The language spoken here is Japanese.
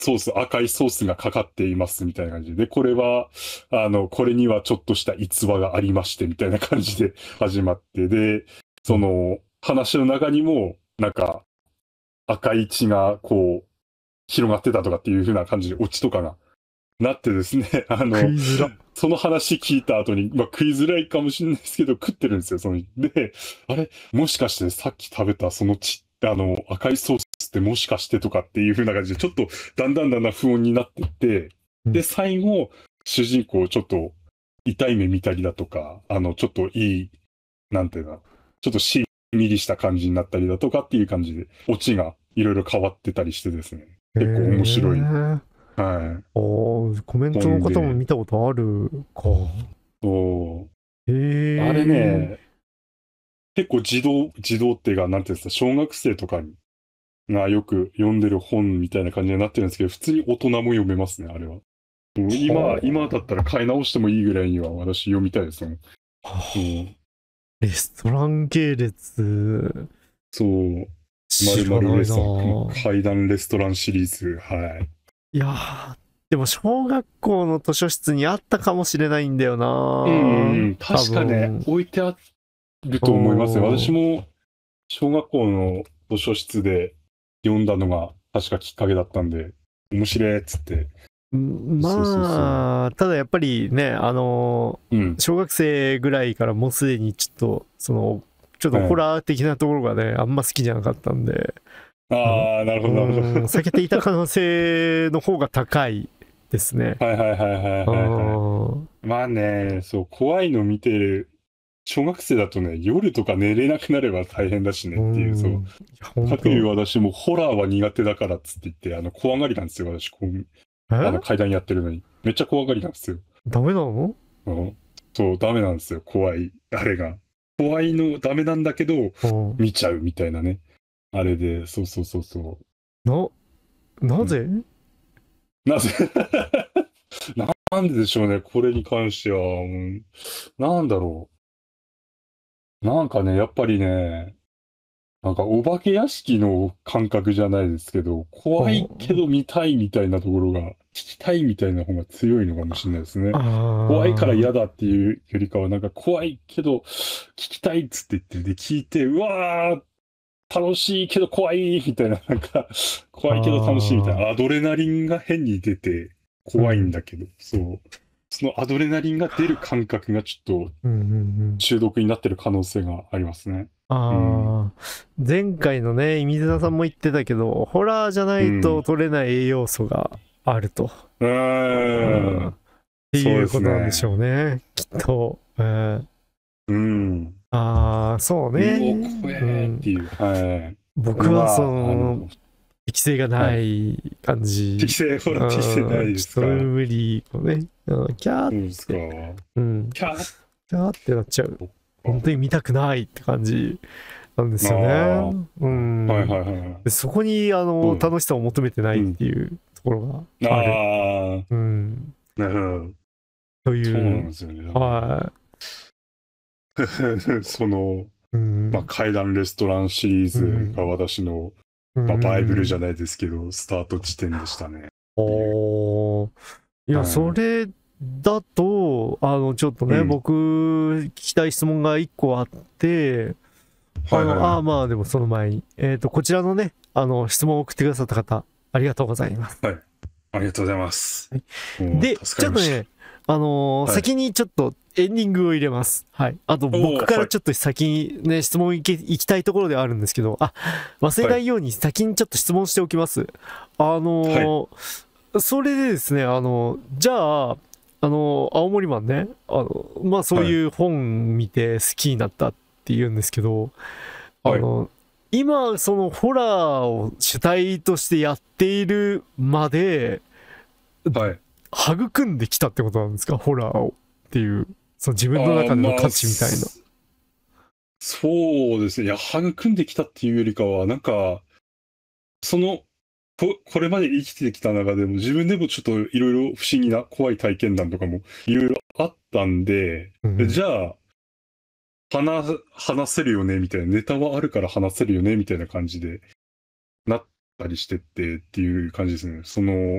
ソース、赤いソースがかかっていますみたいな感じで、これは、これにはちょっとした逸話がありましてみたいな感じで始まって、で、その話の中にも、なんか、赤い血がこう、広がってたとかっていう風な感じでオチとかがなってですね、 食いづら。 その話聞いた後に、まあ食いづらいかもしれないですけど、食ってるんですよ、その。で、あれ、もしかしてさっき食べたその赤いソースってもしかしてとかっていう風な感じで、ちょっとだんだん不穏になってって、で、最後、主人公ちょっと痛い目見たりだとか、ちょっといい、なんていうか、ちょっとしんみりした感じになったりだとかっていう感じで、オチがいろいろ変わってたりしてですね、結構面白い。はい。 コメントの方も見たことあるか。 そう。 へえ。 あれね、結構児童っていうか、なんていうんですか、小学生とかがよく読んでる本みたいな感じになってるんですけど、普通に大人も読めますね、あれは。今だったら買い直してもいいぐらいには私読みたいですもん。 レストラン系列。 そう。 知らないな階段レストランシリーズ、はい。 いやー、でも小学校の図書室にあったかもしれないんだよな確かね、置いてあると思いますね。私も小学校の図書室で読んだのが確かきっかけだったんで、面白いっつって。 まあ、ただやっぱりね、小学生ぐらいからもうすでにちょっと、ちょっとホラー的なところがね、あんま好きじゃなかったんで、 ああ、なるほど、なるほど。 避けていた可能性の方が高いですね。 まあね、そう、怖いの見てる、小学生だとね、夜とか寝れなくなれば大変だしねっていう、そう。かくいう私もホラーは苦手だからっつって言って、怖がりなんですよ、私。階段やってるのに。めっちゃ怖がりなんですよ。 ダメなの？ そう、ダメなんですよ、怖い、あれが。怖いのダメなんだけど、見ちゃうみたいなね。あれで、そうそうそうそう。 なぜ？ なぜなんででしょうね、これに関しては。なんだろう。なんかね、やっぱりね、なんかお化け屋敷の感覚じゃないですけど、怖いけど見たいみたいなところが、聞きたいみたいな方が強いのかもしれないですね。怖いから嫌だっていうよりかは、なんか怖いけど聞きたいっつって言って、で、聞いて、うわー、楽しいけど怖いみたいな、なんか、怖いけど楽しいみたいな、アドレナリンが変に出て怖いんだけど、そう。そのアドレナリンが出る感覚がちょっと中毒になってる可能性がありますね。 前回のね、水田さんも言ってたけど、ホラーじゃないと取れない栄養素があると。っていうことなんでしょうね、きっと。そうね。僕は適性がない感じ。 適性ないですか？ ちょっと無理をね。キャーって。キャーってなっちゃう。本当に見たくないって感じなんですよね。そこに楽しさを求めてないっていうところがある。 なるほど。 という。 そうなんですよね。その、階段レストランシリーズが私の、バイブルじゃないですけど、スタート地点でしたね。 いや、それだと、ちょっとね、僕、聞きたい質問が1個あって、まあ、でもその前に、こちらのね、質問を送ってくださった方、ありがとうございます。 はい。ありがとうございます。 で、ちょっとね、先にちょっとエンディングを入れます。はい。あと、僕からちょっと先にね、質問行きたいところではあるんですけど、忘れないように先にちょっと質問しておきます。それでですね、じゃあ、青森マンね、そういう本見て好きになったって言うんですけど、今、そのホラーを主体としてやっているまで、育んできたってことなんですか、ホラーをっていう、その自分の中での価値みたいな。 そうですね。いや、育んできたっていうよりかは、なんか、これまで生きてきた中でも自分でもちょっといろいろ不思議な怖い体験談とかもいろいろあったんで、じゃあ、話せるよねみたいな、ネタはあるから話せるよねみたいな感じでなっったりしてっていう感じですね。その、